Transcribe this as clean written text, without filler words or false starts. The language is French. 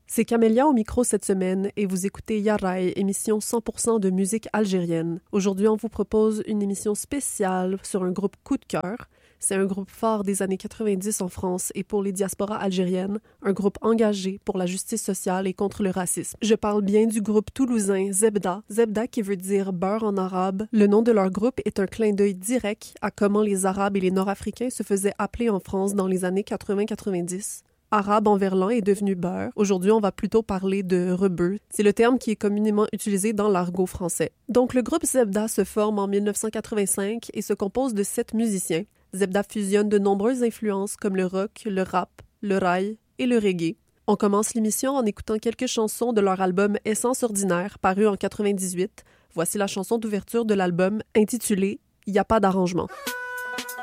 C'est Camélia au micro cette semaine et vous écoutez Yaraï, émission 100% de musique algérienne. Aujourd'hui, on vous propose une émission spéciale sur un groupe coup de cœur. C'est un groupe phare des années 90 en France et pour les diasporas algériennes, un groupe engagé pour la justice sociale et contre le racisme. Je parle bien du groupe toulousain Zebda. Zebda qui veut dire beurre en arabe. Le nom de leur groupe est un clin d'œil direct à comment les Arabes et les Nord-Africains se faisaient appeler en France dans les années 80-90. Arabe en verlan est devenu beurre. Aujourd'hui, on va plutôt parler de rebeu. C'est le terme qui est communément utilisé dans l'argot français. Donc, le groupe Zebda se forme en 1985 et se compose de 7 musiciens. Zebda fusionne de nombreuses influences comme le rock, le rap, le raï et le reggae. On commence l'émission en écoutant quelques chansons de leur album Essence ordinaire, paru en 98. Voici la chanson d'ouverture de l'album intitulée « Y a pas d'arrangement ».